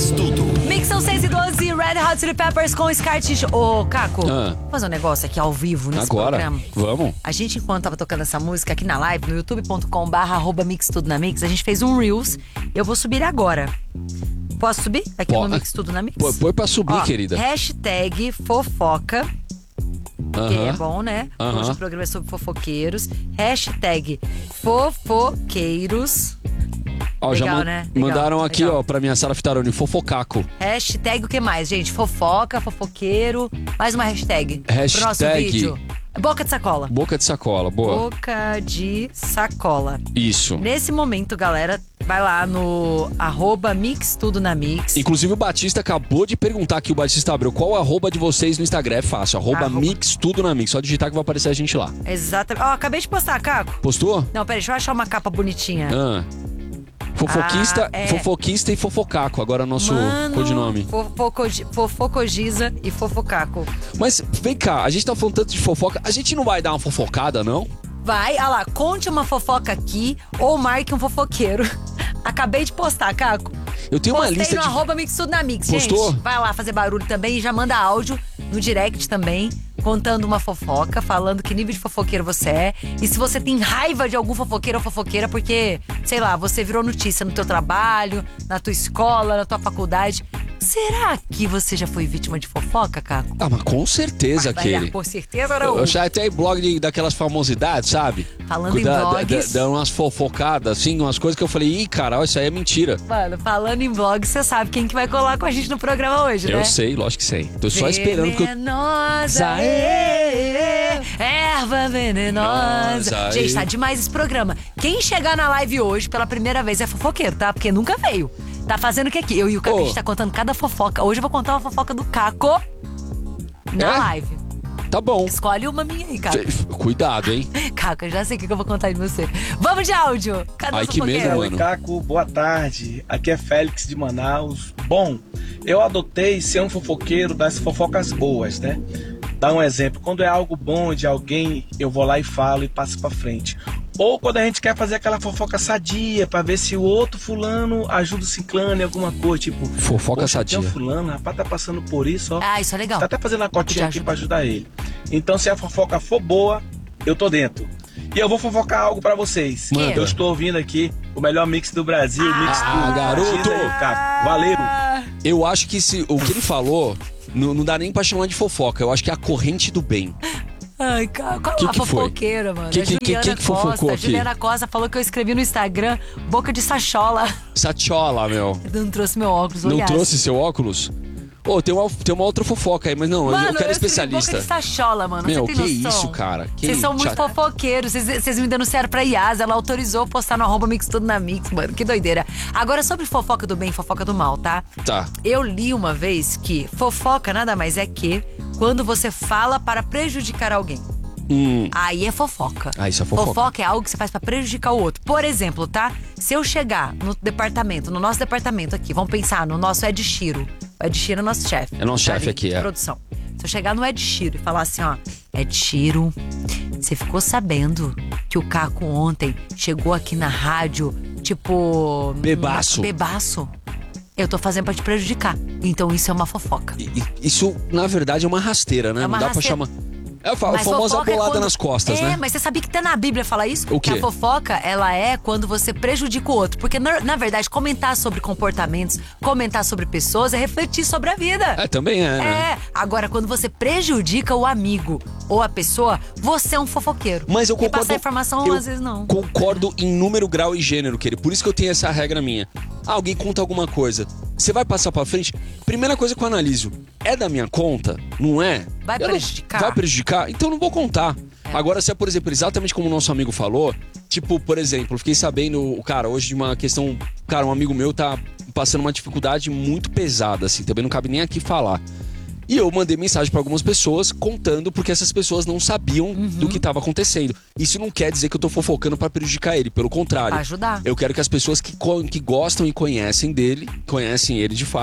Tudo. Mix são 6 e 12, Red Hot Chili Peppers com Scar Tissue. Ô, Caco, vamos fazer um negócio aqui ao vivo nesse programa. Vamos. A gente, enquanto tava tocando essa música aqui na live, no youtube.com/mixtudonamix, a gente fez um Reels. Eu vou subir agora. Posso subir? Aqui no Mix Tudo na Mix? Põe pra subir, querida. Hashtag fofoca. Que é bom, né? Hoje o programa é sobre fofoqueiros. Hashtag fofoqueiros. Ó, legal, já né? mandaram legal, aqui, legal. ó, pra minha Sara Fitaroni, fofocaco. Hashtag o que mais, gente? Fofoca, fofoqueiro. Mais uma hashtag. Pro nosso vídeo. Boca de sacola. Boca de sacola, boa. Boca de sacola. Isso. Nesse momento, galera, vai lá no @mixtudonamix. Inclusive o Batista acabou de perguntar aqui, o Batista abriu, qual o arroba de vocês no Instagram? É fácil, @mixtudonamix. Só digitar que vai aparecer a gente lá. Exatamente. Ó, acabei de postar, Caco. Postou? Não, peraí, deixa eu achar uma capa bonitinha. Fofoquista e fofocaco, agora é o nosso codinome. Fofocogiza e fofocaco. Mas vem cá, a gente tá falando tanto de fofoca, a gente não vai dar uma fofocada, não? Vai, olha lá, conte uma fofoca aqui ou marque um fofoqueiro. Acabei de postar, Caco. Eu tenho uma lista Postei de... no @mixtudonamix, Postou? gente. Vai lá fazer barulho também e já manda áudio no direct também, contando uma fofoca, falando que nível de fofoqueiro você é. E se você tem raiva de algum fofoqueiro ou fofoqueira, porque, sei lá, você virou notícia no teu trabalho, na tua escola, na tua faculdade. Será que você já foi vítima de fofoca, Caco? Ah, mas com certeza, aquele. Por certeza, não. Eu já até blog daquelas famosidades, sabe? Falando em blogs. Dá umas fofocadas, assim, umas coisas que eu falei, cara, isso aí é mentira. Mano, falando em blogs, você sabe quem que vai colar com a gente no programa hoje, né? Eu sei, lógico que sei. Tô só esperando que eu... Venenosa, erva venenosa. Gente, tá demais esse programa. Quem chegar na live hoje pela primeira vez é fofoqueiro, tá? Porque nunca veio. Tá fazendo o que aqui? Eu e o Caco, a gente tá contando cada fofoca. Hoje eu vou contar uma fofoca do Caco na live. Tá bom. Escolhe uma minha aí, Caco. Cuidado, hein? Caco, eu já sei o que eu vou contar de você. Vamos de áudio. Cadê o fofoqueiro? Oi, Caco, boa tarde. Aqui é Félix de Manaus. Bom, eu adotei ser um fofoqueiro das fofocas boas, né? Dá um exemplo. Quando é algo bom de alguém, eu vou lá e falo e passo pra frente. Ou quando a gente quer fazer aquela fofoca sadia, pra ver se o outro fulano ajuda o ciclano em alguma coisa, tipo... Fofoca sadia. Tem um fulano, rapaz, tá passando por isso, ó. Ah, isso é legal. Tá até fazendo a cotinha aqui pra ajudar ele. Então, se a fofoca for boa, eu tô dentro. E eu vou fofocar algo pra vocês. Manda. Eu estou ouvindo aqui o melhor mix do Brasil, Mix Tudo. Garoto! Aí, Caco. Valeu! Eu acho que o que ele falou não dá nem pra chamar de fofoca. Eu acho que é a corrente do bem. Ai, cara, qual a fofoqueira, mano? Que fofocou aqui? Juliana Costa falou que eu escrevi no Instagram boca de sachola. Sachola, meu. Não trouxe meu óculos, Não aliás. trouxe seu óculos? Ô, tem uma outra fofoca aí, mas não, mano, eu quero especialista. Boca de sachola, mano. Meu, você tem que noção? isso, cara? Vocês são muito fofoqueiros. Vocês me denunciaram pra Yas, ela autorizou postar no @mix tudo na Mix, mano. Que doideira. Agora, sobre fofoca do bem e fofoca do mal, tá? Tá. Eu li uma vez que fofoca nada mais é que quando você fala para prejudicar alguém. Aí é fofoca. Ah, isso é fofoca. Fofoca é algo que você faz pra prejudicar o outro. Por exemplo, tá? Se eu chegar no nosso departamento aqui, vamos pensar no nosso Ed Shiro. O Ed Shiro é nosso chefe. É nosso chefe aqui, é. Produção. Se eu chegar no Ed Shiro e falar assim, ó, Ed Shiro, você ficou sabendo que o Caco ontem chegou aqui na rádio, tipo... Bebaço. Eu tô fazendo pra te prejudicar. Então isso é uma fofoca. Isso, na verdade, é uma rasteira, né? É uma não dá pra chamar... É a famosa bolada nas costas, né? Mas você sabia que até na Bíblia fala isso? O quê? Que a fofoca, ela é quando você prejudica o outro. Porque, na verdade, comentar sobre comportamentos, comentar sobre pessoas é refletir sobre a vida. É, também é, né? Agora, quando você prejudica o amigo ou a pessoa, você é um fofoqueiro. Mas eu concordo... E passar informação, às vezes, não. Concordo em número, grau e gênero, querido. Por isso que eu tenho essa regra minha. Alguém conta alguma coisa. Você vai passar pra frente, primeira coisa que eu analiso, é da minha conta? Não é? Vai prejudicar? Vai prejudicar? Então eu não vou contar. Agora, se é, por exemplo, exatamente como o nosso amigo falou, tipo, por exemplo, fiquei sabendo, cara, hoje de uma questão, cara, um amigo meu tá passando uma dificuldade muito pesada, assim, também não cabe nem aqui falar. E eu mandei mensagem pra algumas pessoas contando porque essas pessoas não sabiam do que estava acontecendo. Isso não quer dizer que eu tô fofocando pra prejudicar ele, pelo contrário. Pra ajudar. Eu quero que as pessoas que gostam e conhecem ele de fato,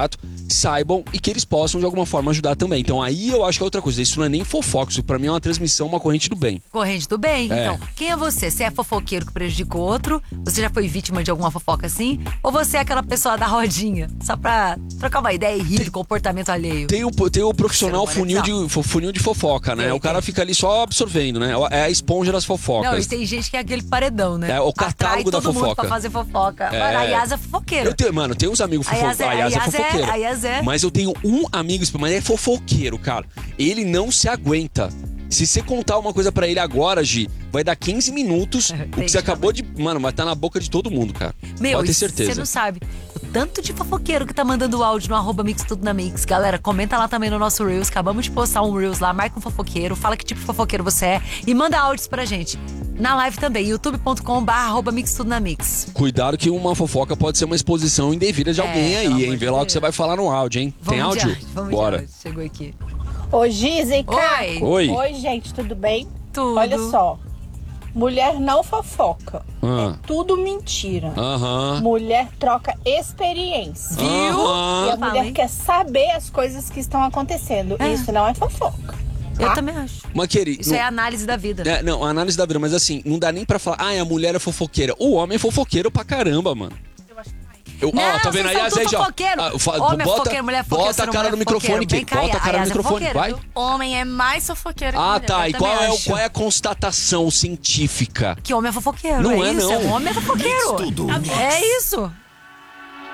saibam e que eles possam de alguma forma ajudar também. Então aí eu acho que é outra coisa. Isso não é nem fofoca, isso pra mim é uma transmissão, uma corrente do bem. Corrente do bem. É. Então, quem é você? Você é fofoqueiro que prejudica o outro? Você já foi vítima de alguma fofoca assim? Ou você é aquela pessoa da rodinha? Só pra trocar uma ideia e rir de comportamento alheio? Tem o profissional Ser humano funil de fofoca, né? Tem, o cara fica ali só absorvendo, né? É a esponja das fofocas. Não, e tem gente que é aquele paredão, né? É o catálogo da Atrai todo mundo fofoca. pra fazer fofoca. Mano, a Yas é fofoqueira. Mano, tem uns amigos fofoceiros. A Yas é fofoqueira. A Yas é. Mas eu tenho um amigo, mas ele é fofoqueiro, cara. Ele não se aguenta. Se você contar uma coisa pra ele agora, Gi, vai dar 15 minutos. O que você acabou de... Mano, vai estar na boca de todo mundo, cara. Meu, pode ter certeza. Você não sabe. O tanto de fofoqueiro que tá mandando áudio no @Mix Tudo na Mix. Galera, comenta lá também no nosso Reels. Acabamos de postar um Reels lá. Marca um fofoqueiro. Fala que tipo de fofoqueiro você é. E manda áudios pra gente. Na live também. youtube.com/@Mix Tudo na Mix. Cuidado que uma fofoca pode ser uma exposição indevida de alguém pelo aí, amor hein? de Vê lá o Deus. que você vai falar no áudio, hein? Tem Vamos de áudio? áudio, vamos Bora. de áudio. Chegou aqui. Ô, Giza e Caco. Oi. Oi, gente, tudo bem? Tudo. Olha só. Mulher não fofoca. Ah. É tudo mentira. Aham. Mulher troca experiência. Viu? Aham. E a Falei. mulher quer saber as coisas que estão acontecendo. É. Isso não é fofoca. Eu tá? também acho. Mas, querido... Isso é análise da vida. Não, análise da vida, mas assim, não dá nem pra falar, a mulher é fofoqueira. O homem é fofoqueiro pra caramba, mano. Não, tá vendo aí, vocês são Yas, tudo ó? fofoqueiro. Homem é Bota, fofoqueiro, mulher é fofoqueira, bota a ser cara humano no é fofoqueiro. microfone, Vem Kê. cá, Bota a cara a no Yas é microfone, fofoqueira, vai. viu? Homem é mais fofoqueiro que Ah, mulher. tá. E também qual acho. é a constatação científica? Que homem é fofoqueiro. Não é é, isso. não. Um homem é fofoqueiro. É isso.